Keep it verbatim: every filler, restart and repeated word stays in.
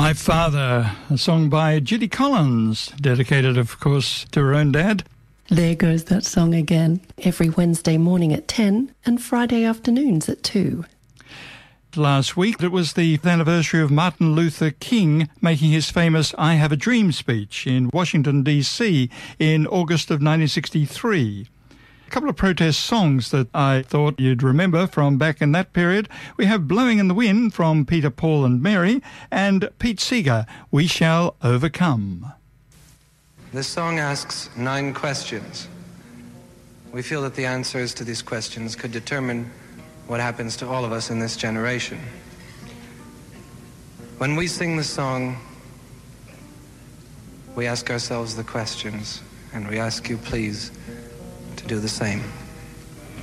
My Father, a song by Judy Collins, dedicated, of course, to her own dad. There goes that song again, every Wednesday morning at ten and Friday afternoons at two. Last week, it was the anniversary of Martin Luther King making his famous I Have a Dream speech in Washington, D C in August of nineteen sixty-three. A couple of protest songs that I thought you'd remember from back in that period. We have Blowing in the Wind from Peter, Paul and Mary, and Pete Seeger, We Shall Overcome. This song asks nine questions. We feel that the answers to these questions could determine what happens to all of us in this generation. When we sing the song, we ask ourselves the questions, and we ask you, please, to do the same.